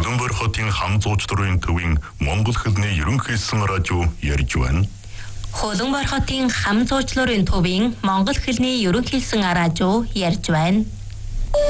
Хөдөнбөр хотын хам зуучлалын төвийн Монгол хэлний ерөнхийлсэн радио ярьж байна. Хөдөнбөр хотын хам зуучлалын төвийн Монгол хэлний ерөнхийлсэн радио ярьж байна.